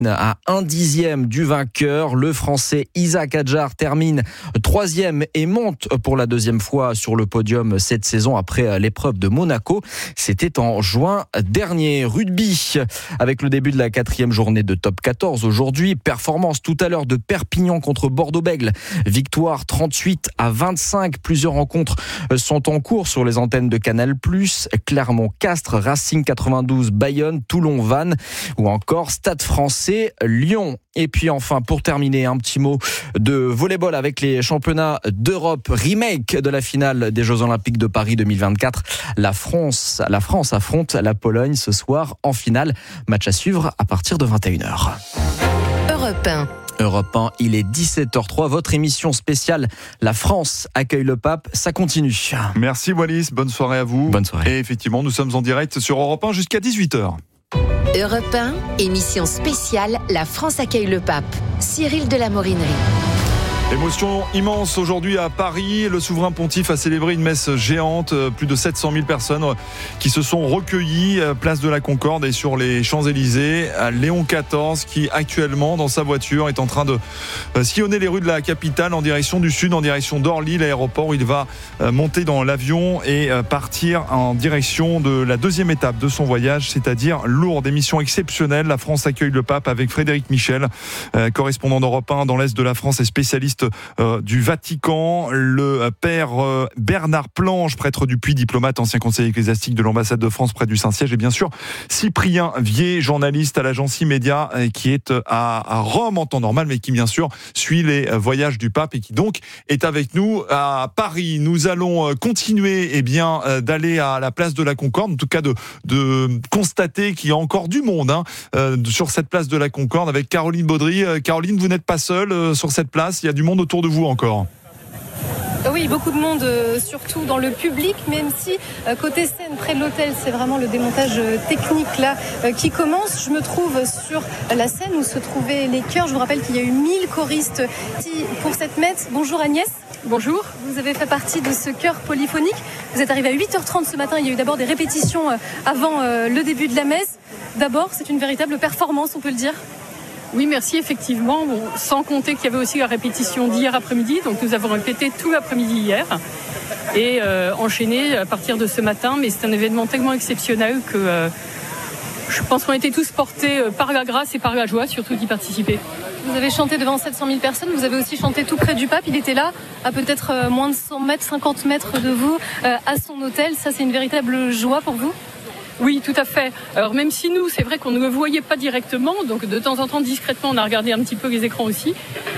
à 1/10 du vainqueur. Le Français Isaac Adjar termine 3e et monte pour la 2e fois sur le podium cette saison après l'épreuve de Monaco. C'était en juin dernier. Rugby, avec le début de la 4e journée de top 14 aujourd'hui. Performance tout à l'heure de Perpignan contre Bordeaux-Bègles. Victoire 38-25. Plusieurs rencontres sont en cours sur les antennes de Canal+. Clermont-Castres, Racing 92, Bayonne, Toulon-Vannes ou encore Stade Français, Lyon. Et puis enfin, pour terminer, un petit mot de volleyball avec les championnats d'Europe, remake de la finale des Jeux Olympiques de Paris 2024. La France affronte la Pologne ce soir en finale. Match à suivre à partir de 21h. Europe 1, il est 17h03. Votre émission spéciale La France accueille le pape, ça continue. Merci Wallis, bonne soirée à vous. Bonne soirée. Et effectivement, nous sommes en direct sur Europe 1 jusqu'à 18h. Europe 1, émission spéciale La France accueille le pape. Cyril de la Morinerie. Émotion immense aujourd'hui à Paris. Le souverain pontife a célébré une messe géante. Plus de 700 000 personnes qui se sont recueillies place de la Concorde et sur les Champs-Élysées. Léon XIV qui actuellement dans sa voiture est en train de sillonner les rues de la capitale en direction du sud, en direction d'Orly, l'aéroport où il va monter dans l'avion et partir en direction de la 2e étape de son voyage, c'est-à-dire Lourdes. Émission exceptionnelle. La France accueille le pape avec Frédéric Michel, correspondant d'Europe 1 dans l'Est de la France et spécialiste du Vatican, le père Bernard Planche, prêtre du Puy, diplomate, ancien conseiller ecclésiastique de l'ambassade de France près du Saint-Siège, et bien sûr Cyprien Vier, journaliste à l'agence Immédia, qui est à Rome en temps normal, mais qui bien sûr suit les voyages du pape et qui donc est avec nous à Paris. Nous allons continuer d'aller à la place de la Concorde, en tout cas de constater qu'il y a encore du monde sur cette place de la Concorde avec Caroline Baudry. Caroline, vous n'êtes pas seule sur cette place, il y a du monde autour de vous encore. Oui, beaucoup de monde, surtout dans le public, même si côté scène, près de l'hôtel, c'est vraiment le démontage technique là qui commence. Je me trouve sur la scène où se trouvaient les chœurs. Je vous rappelle qu'il y a eu 1000 choristes pour cette messe. Bonjour Agnès. Bonjour. Vous avez fait partie de ce chœur polyphonique. Vous êtes arrivé à 8h30 ce matin. Il y a eu d'abord des répétitions avant le début de la messe. D'abord, c'est une véritable performance, on peut le dire. Oui, merci, effectivement. Bon, sans compter qu'il y avait aussi la répétition d'hier après-midi. Donc nous avons répété tout l'après-midi hier et enchaîné à partir de ce matin. Mais c'est un événement tellement exceptionnel que je pense qu'on était tous portés par la grâce et par la joie, surtout d'y participer. Vous avez chanté devant 700 000 personnes. Vous avez aussi chanté tout près du pape. Il était là, à peut-être moins de 100 mètres, 50 mètres de vous, à son hôtel. Ça, c'est une véritable joie pour vous ? Oui, tout à fait. Alors même si nous, c'est vrai qu'on ne le voyait pas directement, donc de temps en temps, discrètement, on a regardé un petit peu les écrans aussi.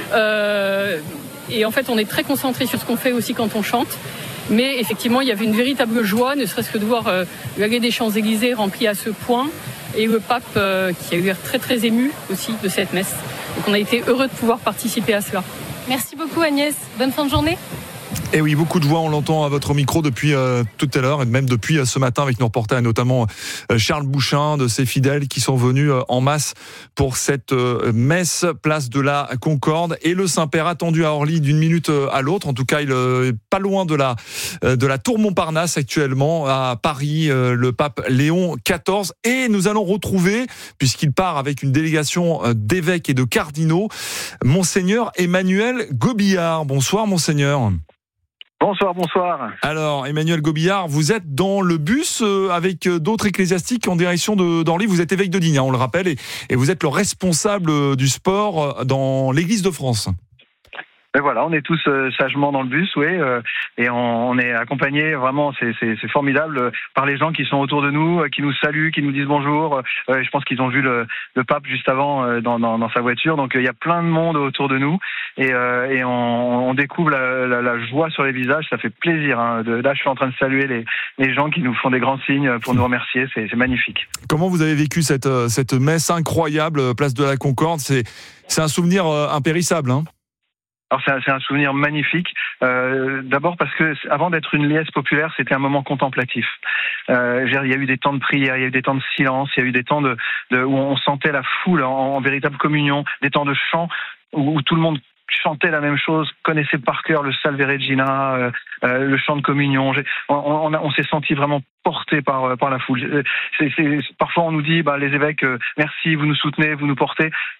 Et en fait, on est très concentré sur ce qu'on fait aussi quand on chante. Mais effectivement, il y avait une véritable joie, ne serait-ce que de voir l'allée des Champs-Élysées remplie à ce point. Et le pape qui a eu l'air très très ému aussi de cette messe. Donc on a été heureux de pouvoir participer à cela. Merci beaucoup Agnès. Bonne fin de journée. Et oui, beaucoup de voix, on l'entend à votre micro depuis tout à l'heure et même depuis ce matin avec nos reporters et notamment Charles Bouchin de ses fidèles qui sont venus en masse pour cette messe place de la Concorde et le Saint-Père attendu à Orly d'une minute à l'autre. En tout cas, il est pas loin de la tour Montparnasse actuellement à Paris, le pape Léon XIV. Et nous allons retrouver, puisqu'il part avec une délégation d'évêques et de cardinaux, Monseigneur Emmanuel Gobillard. Bonsoir Monseigneur. Bonsoir. Alors, Emmanuel Gobillard, vous êtes dans le bus avec d'autres ecclésiastiques en direction d'Orly. Vous êtes évêque de Digne, on le rappelle, et vous êtes le responsable du sport dans l'Église de France. Et voilà, on est tous sagement dans le bus, oui, et on est accompagnés, vraiment, c'est formidable, par les gens qui sont autour de nous, qui nous saluent, qui nous disent bonjour. Je pense qu'ils ont vu le pape juste avant dans sa voiture, donc il y a plein de monde autour de nous, et on découvre la joie sur les visages, ça fait plaisir. Là, je suis en train de saluer les gens qui nous font des grands signes pour nous remercier, c'est magnifique. Comment vous avez vécu cette messe incroyable, place de la Concorde? C'est un souvenir impérissable, hein? Alors c'est un souvenir magnifique. D'abord parce que avant d'être une liesse populaire, c'était un moment contemplatif. Il y a eu des temps de prière, il y a eu des temps de silence, il y a eu des temps où on sentait la foule en véritable communion, des temps de chant où tout le monde chantait la même chose, connaissait par cœur le Salve Regina, le chant de communion. On s'est senti vraiment porté par la foule. Parfois on nous dit, les évêques, merci, vous nous soutenez, vous nous portez.